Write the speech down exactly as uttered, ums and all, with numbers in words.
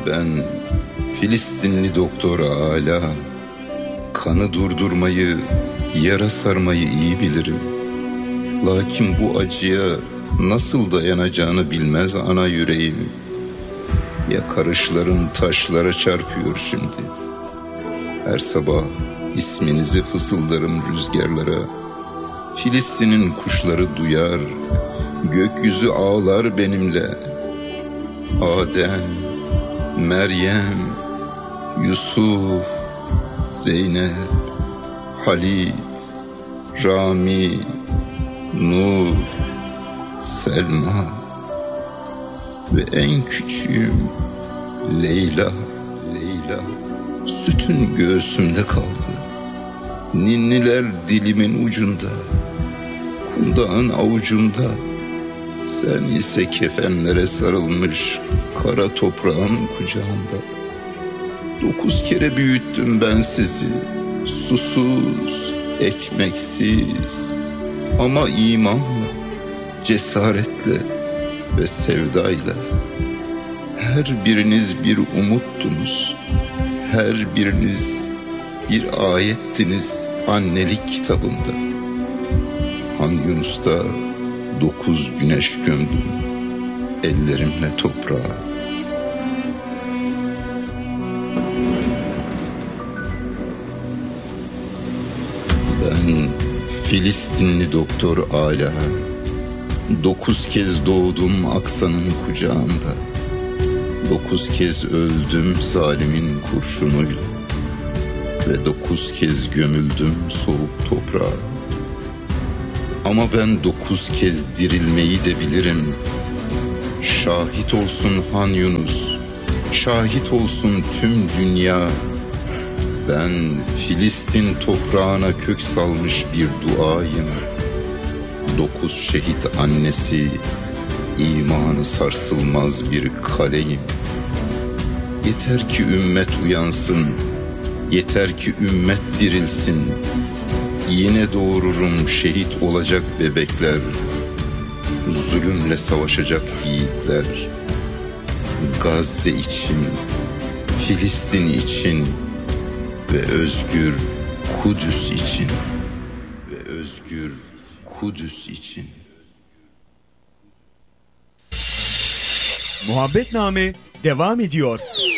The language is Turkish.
Ben Filistinli doktor Ala, kanı durdurmayı, yara sarmayı iyi bilirim. Lakin bu acıya nasıl dayanacağını bilmez ana yüreğim. Yakarışların taşlara çarpıyor şimdi. Her sabah isminizi fısıldarım rüzgarlara. Filistin'in kuşları duyar, gökyüzü ağlar benimle. Adem, Meryem, Yusuf, Zeynep, Halit, Rami, Nur, Selma ve en küçüğüm Leyla. Leyla sütün göğsümde kaldı. Ninniler dilimin ucunda, kundağın avucunda. Sen ise kefenlere sarılmış kara toprağın kucağında. Dokuz kere büyüttüm ben sizi, susuz, ekmeksiz, ama imanla, cesaretle ve sevdayla. Her biriniz bir umuttunuz, her biriniz bir ayettiniz annelik kitabımda. Han Yunus'ta dokuz güneş gömdüm ellerimle toprağa. Ben Filistinli doktor Ala, dokuz kez doğdum Aksa'nın kucağında. Dokuz kez öldüm zalimin kurşunuyla ve dokuz kez gömüldüm soğuk toprağa. Ama ben dokuz kez dirilmeyi de bilirim. Şahit olsun Han Yunus, şahit olsun tüm dünya. Ben Filistin toprağına kök salmış bir duayım. Dokuz şehit annesi, imanı sarsılmaz bir kaleyim. Yeter ki ümmet uyansın, yeter ki ümmet dirilsin. Yine doğururum şehit olacak bebekler, zulümle savaşacak yiğitler. Gazze için, Filistin için ve özgür Kudüs için ve özgür Kudüs için. Muhabbetname devam ediyor.